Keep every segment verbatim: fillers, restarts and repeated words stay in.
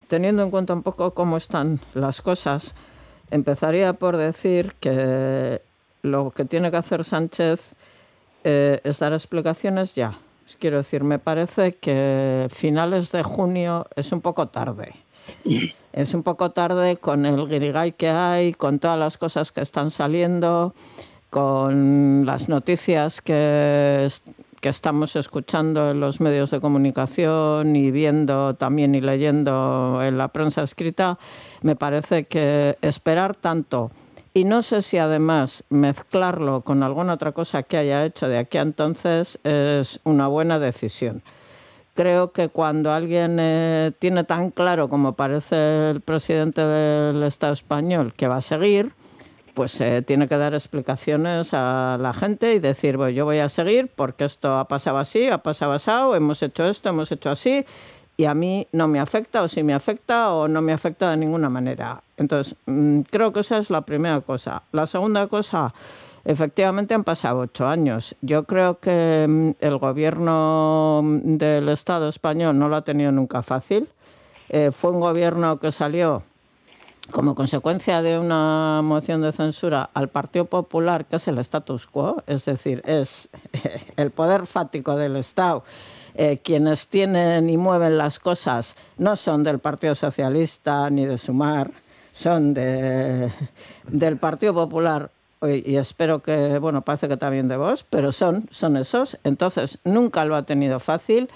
teniendo en cuenta un poco cómo están las cosas, empezaría por decir que lo que tiene que hacer Sánchez eh, es dar explicaciones ya. Quiero decir, me parece que finales de junio es un poco tarde. Es un poco tarde con el guirigay que hay, con todas las cosas que están saliendo, con las noticias que, que estamos escuchando en los medios de comunicación y viendo también y leyendo en la prensa escrita. Me parece que esperar tanto, y no sé si además mezclarlo con alguna otra cosa que haya hecho de aquí a entonces, es una buena decisión. Creo que cuando alguien eh, tiene tan claro, como parece el presidente del Estado español, que va a seguir, pues eh, tiene que dar explicaciones a la gente y decir, bueno, yo voy a seguir porque esto ha pasado así, ha pasado así, hemos hecho esto, hemos hecho así, y a mí no me afecta, o sí me afecta, o no me afecta de ninguna manera. Entonces, mmm, creo que esa es la primera cosa. La segunda cosa, efectivamente han pasado ocho años. Yo creo que mmm, el gobierno del Estado español no lo ha tenido nunca fácil. Eh, fue un gobierno que salió como consecuencia de una moción de censura al Partido Popular, que es el status quo, es decir, es el poder fático del Estado. Eh, quienes tienen y mueven las cosas no son del Partido Socialista ni de Sumar, son de, del Partido Popular, y espero que, bueno, parece que también de Vox, pero son, son esos. Entonces, nunca lo ha tenido fácil.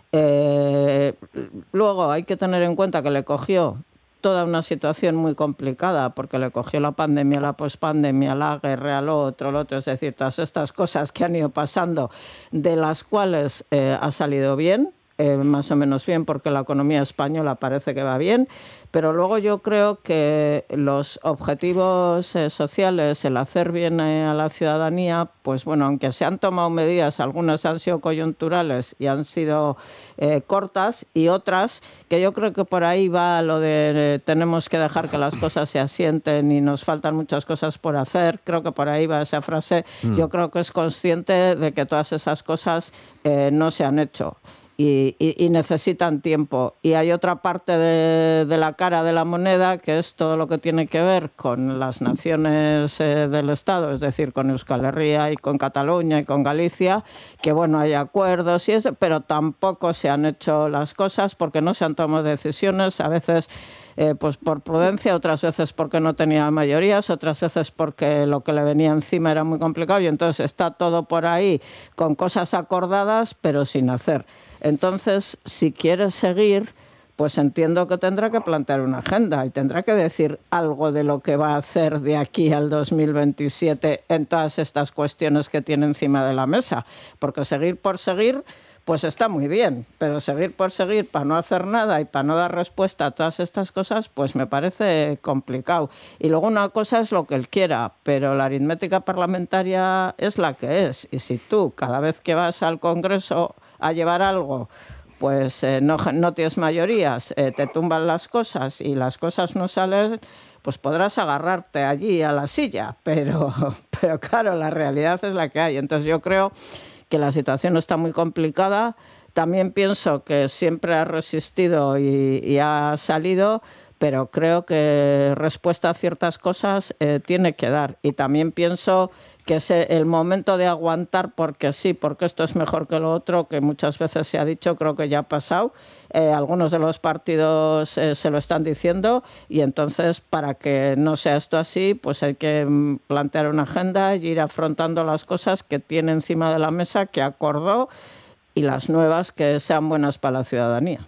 Eh, luego hay que tener en cuenta que le cogió toda una situación muy complicada, porque le cogió la pandemia, la pospandemia, la guerra, lo otro, lo otro, es decir, todas estas cosas que han ido pasando, de las cuales eh, ha salido bien, eh, más o menos bien, porque la economía española parece que va bien, pero luego yo creo que los objetivos eh, sociales, el hacer bien eh, a la ciudadanía, pues bueno, aunque se han tomado medidas, algunas han sido coyunturales y han sido eh, cortas, y otras que yo creo que por ahí va lo de eh, tenemos que dejar que las cosas se asienten y nos faltan muchas cosas por hacer. Creo que por ahí va esa frase. Mm. Yo creo que es consciente de que todas esas cosas eh, no se han hecho. Y, y, y necesitan tiempo. Y hay otra parte de, de la cara de la moneda, que es todo lo que tiene que ver con las naciones eh, del Estado, es decir, con Euskal Herria y con Cataluña y con Galicia, que bueno, hay acuerdos y eso, pero tampoco se han hecho las cosas porque no se han tomado decisiones, a veces eh, pues por prudencia, otras veces porque no tenía mayorías, otras veces porque lo que le venía encima era muy complicado, y entonces está todo por ahí con cosas acordadas, pero sin hacer. Entonces, si quiere seguir, pues entiendo que tendrá que plantear una agenda y tendrá que decir algo de lo que va a hacer de aquí al dos mil veintisiete en todas estas cuestiones que tiene encima de la mesa. Porque seguir por seguir, pues está muy bien, pero seguir por seguir para no hacer nada y para no dar respuesta a todas estas cosas, pues me parece complicado. Y luego una cosa es lo que él quiera, pero la aritmética parlamentaria es la que es. Y si tú, cada vez que vas al Congreso a llevar algo, pues eh, no, no tienes mayorías, eh, te tumban las cosas y las cosas no salen, pues podrás agarrarte allí a la silla, pero, pero claro, la realidad es la que hay. Entonces yo creo que la situación está muy complicada. También pienso que siempre ha resistido y, y ha salido, pero creo que respuesta a ciertas cosas eh, tiene que dar. Y también pienso que es el momento de aguantar porque sí, porque esto es mejor que lo otro, que muchas veces se ha dicho, creo que ya ha pasado. Eh, algunos de los partidos eh, se lo están diciendo, y entonces para que no sea esto así, pues hay que plantear una agenda y ir afrontando las cosas que tiene encima de la mesa, que acordó, y las nuevas que sean buenas para la ciudadanía.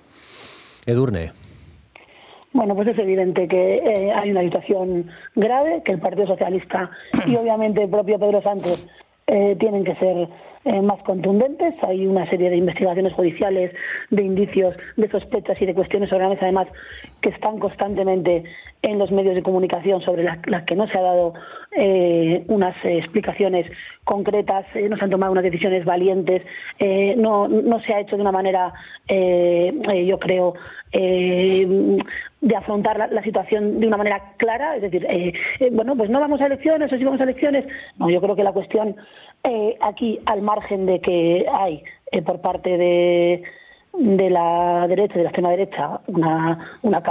Edurne. Bueno, pues es evidente que eh, hay una situación grave, que el Partido Socialista y obviamente el propio Pedro Sánchez eh, tienen que ser eh, más contundentes. Hay una serie de investigaciones judiciales, de indicios, de sospechas y de cuestiones sobre la mesa, además, que están constantemente en los medios de comunicación, sobre las, las que no se ha dado eh, unas eh, explicaciones concretas, eh, no se han tomado unas decisiones valientes, eh, no, no se ha hecho de una manera, eh, eh, yo creo, eh, de afrontar la, la situación de una manera clara, es decir, eh, eh, bueno, pues no vamos a elecciones o sí vamos a elecciones. No, yo creo que la cuestión eh, aquí, al margen de que hay eh, por parte de, de la derecha, de la extrema derecha, una, una